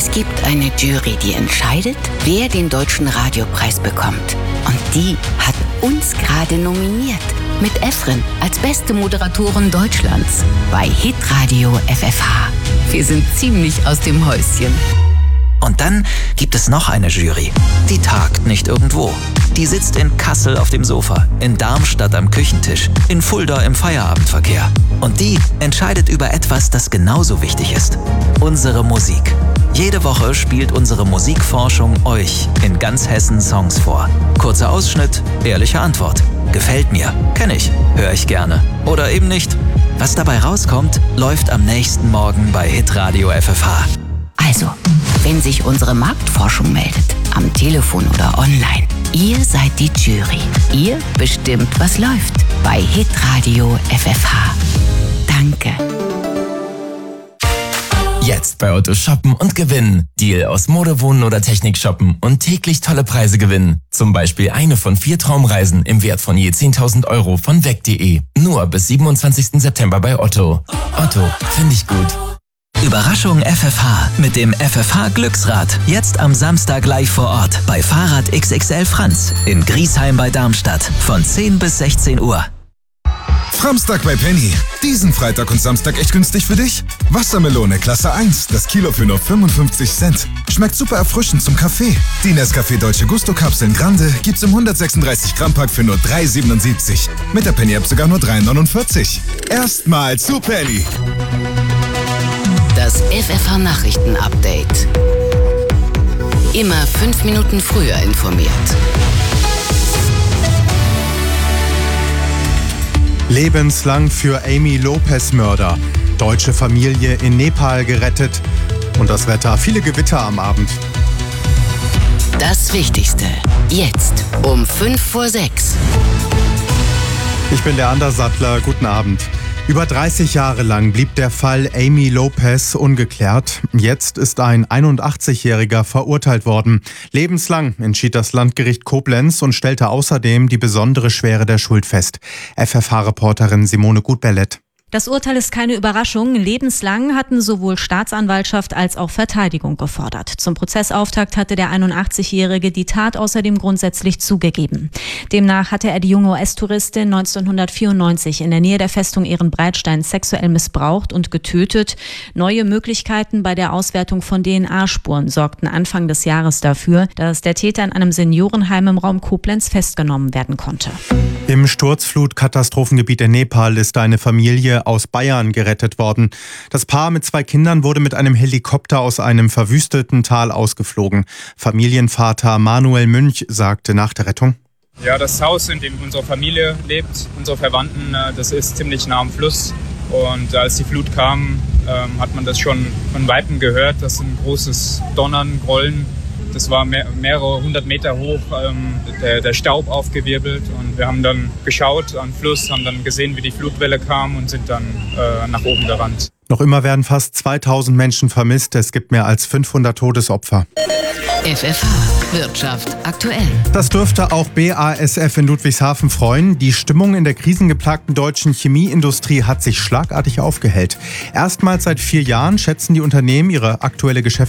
Es gibt eine Jury, die entscheidet, wer den Deutschen Radiopreis bekommt. Und die hat uns gerade nominiert. Mit Efren als beste Moderatorin Deutschlands bei Hitradio FFH. Wir sind ziemlich aus dem Häuschen. Und dann gibt es noch eine Jury. Die tagt nicht irgendwo. Die sitzt in Kassel auf dem Sofa, in Darmstadt am Küchentisch, in Fulda im Feierabendverkehr. Und die entscheidet über etwas, das genauso wichtig ist. Unsere Musik. Jede Woche spielt unsere Musikforschung euch in ganz Hessen Songs vor. Kurzer Ausschnitt, ehrliche Antwort. Gefällt mir, kenne ich, höre ich gerne. Oder eben nicht. Was dabei rauskommt, läuft am nächsten Morgen bei Hitradio FFH. Also, wenn sich unsere Marktforschung meldet, am Telefon oder online, ihr seid die Jury. Ihr bestimmt, was läuft bei Hitradio FFH. Danke. Jetzt bei Otto shoppen und gewinnen. Deal aus Mode, Wohnen oder Technik shoppen und täglich tolle Preise gewinnen. Zum Beispiel eine von 4 Traumreisen im Wert von je 10.000 Euro von weg.de. Nur bis 27. September bei Otto. Otto, finde ich gut. Überraschung FFH mit dem FFH Glücksrad. Jetzt am Samstag live vor Ort bei Fahrrad XXL Franz in Griesheim bei Darmstadt von 10 bis 16 Uhr. Framstag bei Penny. Diesen Freitag und Samstag echt günstig für dich? Wassermelone Klasse 1, das Kilo für nur 55 Cent. Schmeckt super erfrischend zum Kaffee. Die Nescafé Dolce Gusto Kapseln Grande gibt's im 136 Gramm Pack für nur 3,77. Mit der Penny App sogar nur 3,49. Erstmal zu Penny. Das FFH Nachrichten Update. Immer 5 Minuten früher informiert. Lebenslang für Amy Lopez-Mörder. Deutsche Familie in Nepal gerettet. Und das Wetter, viele Gewitter am Abend. Das Wichtigste. Jetzt um 5:06. Ich bin der Anders Sattler. Guten Abend. Über 30 Jahre lang blieb der Fall Amy Lopez ungeklärt. Jetzt ist ein 81-Jähriger verurteilt worden. Lebenslang entschied das Landgericht Koblenz und stellte außerdem die besondere Schwere der Schuld fest. FFH-Reporterin Simone Gutberlet. Das Urteil ist keine Überraschung. Lebenslang hatten sowohl Staatsanwaltschaft als auch Verteidigung gefordert. Zum Prozessauftakt hatte der 81-Jährige die Tat außerdem grundsätzlich zugegeben. Demnach hatte er die junge US-Touristin 1994 in der Nähe der Festung Ehrenbreitstein sexuell missbraucht und getötet. Neue Möglichkeiten bei der Auswertung von DNA-Spuren sorgten Anfang des Jahres dafür, dass der Täter in einem Seniorenheim im Raum Koblenz festgenommen werden konnte. Im Sturzflutkatastrophengebiet in Nepal ist eine Familie aus Bayern gerettet worden. Das Paar mit 2 Kindern wurde mit einem Helikopter aus einem verwüsteten Tal ausgeflogen. Familienvater Manuel Münch sagte nach der Rettung: Ja, das Haus, in dem unsere Familie lebt, unsere Verwandten, das ist ziemlich nah am Fluss. Und als die Flut kam, hat man das schon von Weitem gehört. Das ist ein großes Donnern, Grollen. Das war mehrere 100 Meter hoch, der Staub aufgewirbelt. Und wir haben dann geschaut am Fluss, haben dann gesehen, wie die Flutwelle kam und sind dann nach oben gerannt. Noch immer werden fast 2000 Menschen vermisst. Es gibt mehr als 500 Todesopfer. FFH Wirtschaft aktuell. Das dürfte auch BASF in Ludwigshafen freuen. Die Stimmung in der krisengeplagten deutschen Chemieindustrie hat sich schlagartig aufgehellt. Erstmals seit 4 Jahren schätzen die Unternehmen ihre aktuelle Geschäftsführung